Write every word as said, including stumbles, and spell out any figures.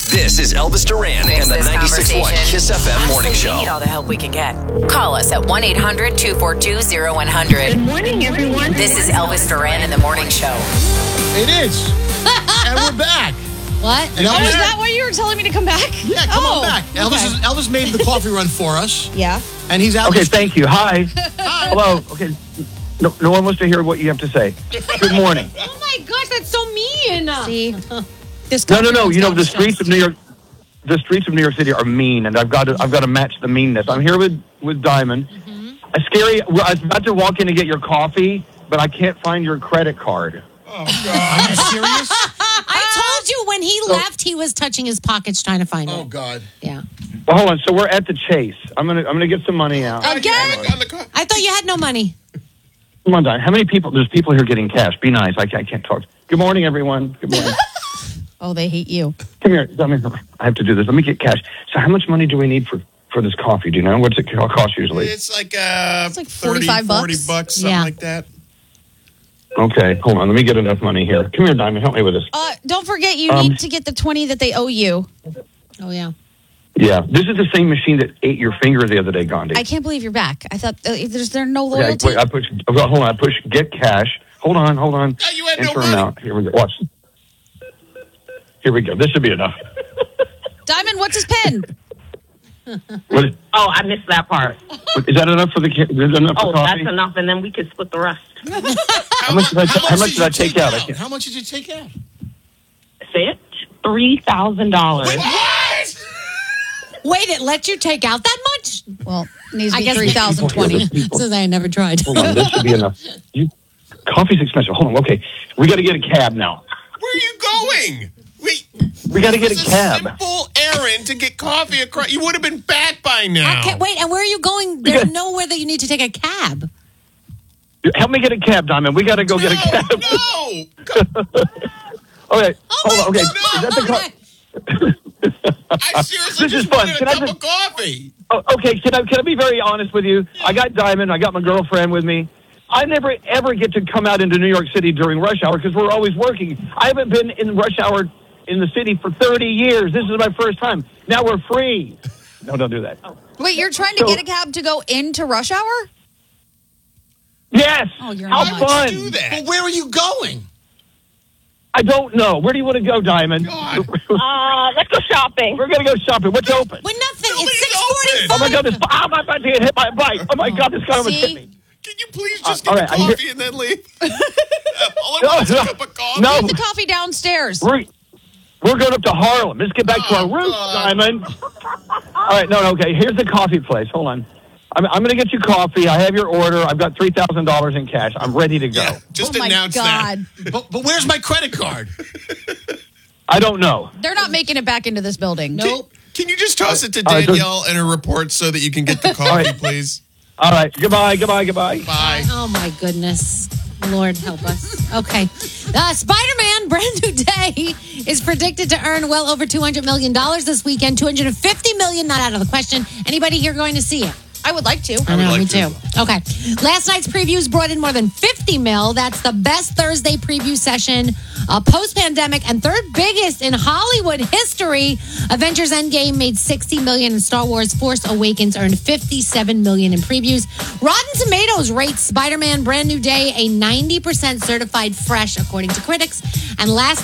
This is Elvis Duran and the ninety-six point one Kiss F M morning show. We need all the help we can get. Call us at one eight hundred two four two zero one zero zero. Good morning, everyone. This is Elvis Duran and the morning show. It is. And we're back. What? And oh, Elvis- is that why you were telling me to come back? Yeah, come oh, on back. Elvis, okay. is, Elvis made the coffee run for us. Yeah. And he's out. Okay, thank you. Hi. Hi. Hello. Okay. No, no one wants to hear what you have to say. Good morning. Oh my gosh, that's so mean. See? This No, no, no. You know, the streets of New York, the streets of New York City are mean, and I've got to, I've got to match the meanness. I'm here with, with Diamond. Mm-hmm. A scary. I was about to walk in to get your coffee, but I can't find your credit card. Oh, God. Are you serious? I told you when he So- left, he was touching his pockets trying to find Oh, it. God. Yeah. Well, hold on. So we're at the Chase. I'm gonna, I'm gonna get some money out. Again? I thought you had no money. Come on, Diamond. How many people? There's people here getting cash. Be nice. I, I can't talk. Good morning, everyone. Good morning. Oh, they hate you. Come here. Diamond. I have to do this. Let me get cash. So, how much money do we need for, for this coffee? Do you know what's it cost usually? It's like uh, It's like thirty, forty-five forty bucks. bucks, something Yeah. like that. Okay, hold on. Let me get enough money here. Come here, Diamond. Help me with this. Uh, don't forget, you Um, need to get the twenty that they owe you. Oh, yeah. Yeah, this is the same machine that ate your finger the other day, Gandhi. I can't believe you're back. I thought uh, there's there no Okay, loyalty. wait, I push. Hold on. I push. Get cash. Hold on. Hold on. Oh, you had no Enter money. amount. Here we go. Watch. Here we go. This should be enough. Diamond, what's his pin? What is, Oh, I missed that part. is that enough for the? ca- Is that enough Oh, for coffee? that's enough, and then we could split the rest. How much did I? How, much did I you take out? I out? can't- How much did you take out? Fit three thousand dollars. What? Wait, it let you take out that much? Well, it needs to I be guess three thousand twenty. Says I never tried. Hold on. This should be enough. You, coffee's expensive. Hold on. Okay, we got to get a cab now. Where are you going? Wait, We got to get a it's cab. simple errand to get coffee across. You would have been back by now. I can't, wait, and where are you going? There's nowhere that you need to take a cab. Help me get a cab, Diamond. We got to go no, get a cab. no. Go- Okay. Oh Hold my on. Okay. God. Is that the co- I seriously This is just fun. wanted a Can I cup just- of coffee. Oh, okay, can I can I be very honest with you? I got Diamond. I got my girlfriend with me. I never ever get to come out into New York City during rush hour because we're always working. I haven't been in rush hour in the city for thirty years. This is my first time. Now we're free. No, don't do that. Wait, you're trying to So- get a cab to go into rush hour? Yes. Oh, you're How nuts. fun. Do that. Well, where are you going? I don't know. Where do you want to go, Diamond? God. Uh, let's go shopping. We're gonna go shopping. What's open? With nothing. Nobody's It's six open. Oh my forty-five. God! This, oh, I'm about to get hit by a bike. Oh my God! This guy almost hit See? me. Can you please just Uh, get all right, the I'm coffee and then leave? All I No, want is a no, cup of coffee. no. Get the coffee downstairs. We're we're going up to Harlem. Let's get back to our Oh, roots, God. Diamond. All right, no, no, okay. Here's the coffee place. Hold on. I'm, I'm going to get you coffee. I have your order. I've got three thousand dollars in cash. I'm ready to go. Yeah, just oh my announce God. But, but where's my credit card? I don't know. They're not making it back into this building. Nope. that. Can you just toss it to All right, so- Danielle and her report so that you can get the coffee, right. please? All right. Goodbye, goodbye, goodbye. Bye. Oh, my goodness. Lord help us. Okay. Uh, Spider-Man, brand new day, is predicted to earn well over two hundred million dollars this weekend. two hundred fifty million dollars, not out of the question. Anybody here going to see it? I would like to. I know, like me to. too. Okay. Last night's previews brought in more than fifty mil. That's the best Thursday preview session uh, post-pandemic and third biggest in Hollywood history. Avengers Endgame made sixty million and Star Wars Force Awakens earned fifty-seven million in previews. Rotten Tomatoes rates Spider-Man Brand New Day a ninety percent certified fresh, according to critics. And last